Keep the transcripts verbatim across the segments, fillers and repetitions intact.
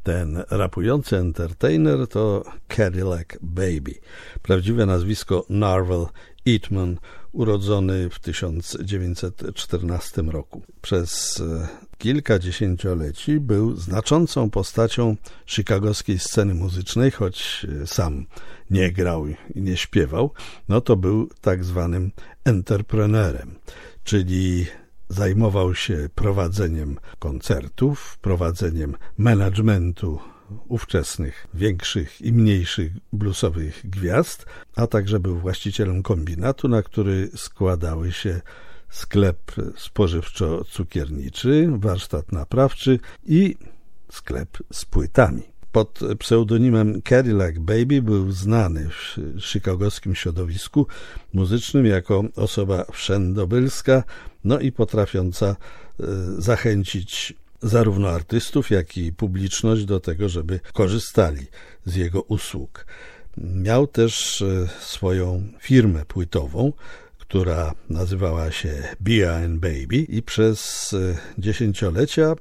Ten rapujący entertainer to Cadillac Baby. Prawdziwe nazwisko Narvel Eatman, urodzony w tysiąc dziewięćset czternastym roku. Przez kilka dziesięcioleci był znaczącą postacią chicagowskiej sceny muzycznej, choć sam nie grał i nie śpiewał, no to był tak zwanym entrepreneurem, czyli zajmował się prowadzeniem koncertów, prowadzeniem managementu ówczesnych większych i mniejszych bluesowych gwiazd, a także był właścicielem kombinatu, na który składały się sklep spożywczo-cukierniczy, warsztat naprawczy i sklep z płytami. Pod pseudonimem Cadillac Baby był znany w chicagowskim środowisku muzycznym jako osoba wszędobylska, no i potrafiąca zachęcić zarówno artystów, jak i publiczność do tego, żeby korzystali z jego usług. Miał też swoją firmę płytową, która nazywała się Beer and Baby i przez dziesięciolecia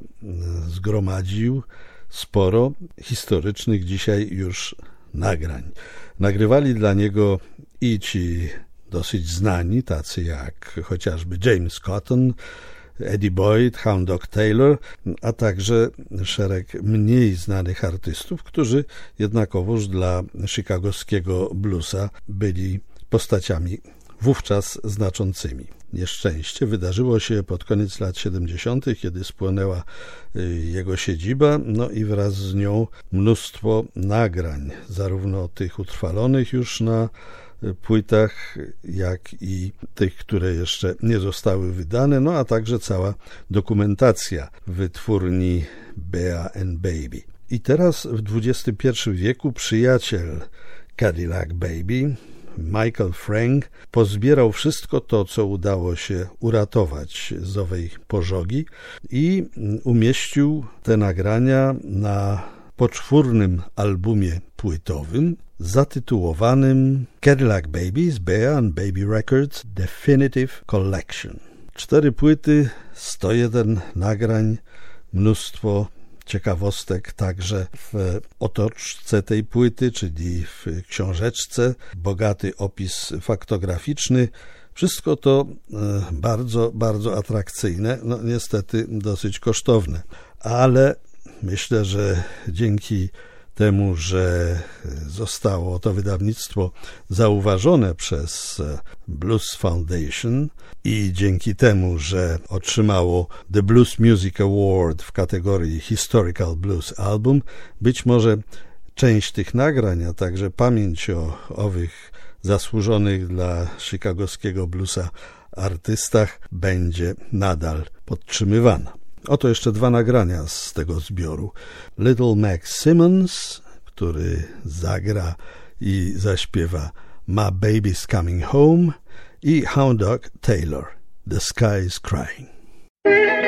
zgromadził sporo historycznych dzisiaj już nagrań. Nagrywali dla niego i ci dosyć znani, tacy jak chociażby James Cotton, Eddie Boyd, Hound Dog Taylor, a także szereg mniej znanych artystów, którzy jednakowoż dla chicagowskiego bluesa byli postaciami wówczas znaczącymi. Nieszczęście wydarzyło się pod koniec lat siedemdziesiątych, kiedy spłonęła jego siedziba, no i wraz z nią mnóstwo nagrań, zarówno tych utrwalonych już na płytach, jak i tych, które jeszcze nie zostały wydane, no a także cała dokumentacja wytwórni Beer and Baby. I teraz w dwudziestym pierwszym wieku przyjaciel Cadillac Baby, Michael Frank, pozbierał wszystko to, co udało się uratować z owej pożogi i umieścił te nagrania na poczwórnym albumie płytowym zatytułowanym Cadillac Babies Beer and Baby Records Definitive Collection. Cztery płyty, sto jeden nagrań, mnóstwo ciekawostek także w otoczce tej płyty, czyli w książeczce, bogaty opis faktograficzny. Wszystko to bardzo, bardzo atrakcyjne, no niestety dosyć kosztowne, ale myślę, że dzięki temu, że zostało to wydawnictwo zauważone przez Blues Foundation i dzięki temu, że otrzymało The Blues Music Award w kategorii Historical Blues Album, być może część tych nagrań, a także pamięć o owych zasłużonych dla chicagowskiego bluesa artystach będzie nadal podtrzymywana. Oto jeszcze dwa nagrania z tego zbioru. Little Mac Simmons, który zagra i zaśpiewa My Baby's Coming Home, i Hound Dog Taylor, The Sky is Crying.